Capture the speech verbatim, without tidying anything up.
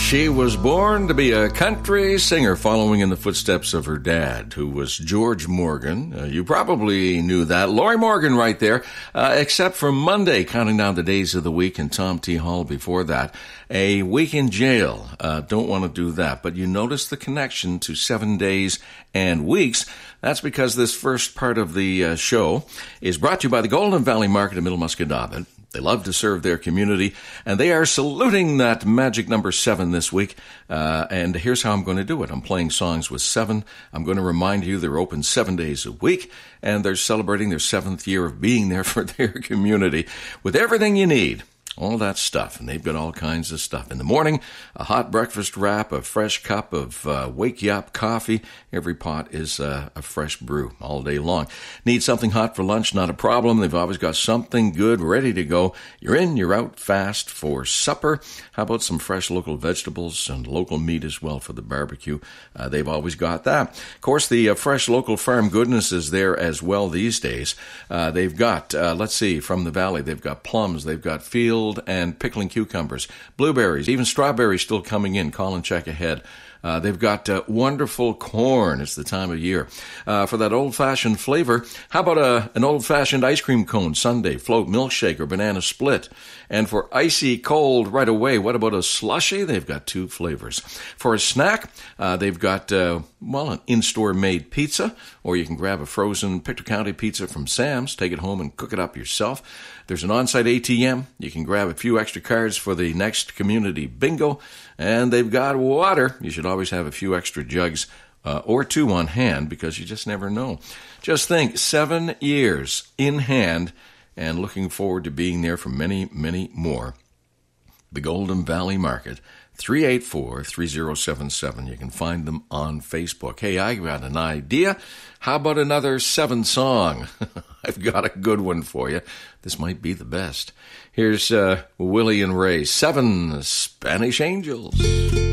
She was born to be a country singer, following in the footsteps of her dad, who was George Morgan. Uh, you probably knew that. Lorrie Morgan right there, uh, except for Monday, counting down the days of the week, and Tom T. Hall before that. A week in jail. Uh, don't want to do that. But you notice the connection to seven days and weeks. That's because this first part of the uh, show is brought to you by the Golden Valley Market in Middle Musquodoboit. They love to serve their community, and they are saluting that magic number seven this week. Uh, and here's how I'm going to do it. I'm playing songs with seven. I'm going to remind you they're open seven days a week, and they're celebrating their seventh year of being there for their community with everything you need. All that stuff, and they've got all kinds of stuff. In the morning, a hot breakfast wrap, a fresh cup of uh, Wake You Up coffee. Every pot is uh, a fresh brew all day long. Need something hot for lunch? Not a problem. They've always got something good ready to go. You're in, you're out fast for supper. How about some fresh local vegetables and local meat as well for the barbecue? Uh, they've always got that. Of course, the uh, fresh local farm goodness is there as well these days. Uh, they've got, uh, let's see, from the valley, they've got plums, they've got field and pickling cucumbers, blueberries, even strawberries still coming in. Call and check ahead. Uh, they've got uh, wonderful corn. It's the time of year. Uh, for that old-fashioned flavor, how about a, an old-fashioned ice cream cone, sundae, float, milkshake, or banana split? And for icy cold right away, what about a slushie? They've got two flavors. For a snack, uh, they've got, uh, well, an in-store made pizza, or you can grab a frozen Pictou County pizza from Sam's, take it home and cook it up yourself. There's an on-site A T M. You can grab a few extra cards for the next community bingo. And they've got water. You should always have a few extra jugs uh, or two on hand, because you just never know. Just think, seven years in hand, and looking forward to being there for many, many more. The Golden Valley Market, three eight four, three oh seven seven. You can find them on Facebook. Hey, I got an idea. How about another seven song? I've got a good one for you. This might be the best. Here's uh, Willie and Ray, Seven Spanish Angels.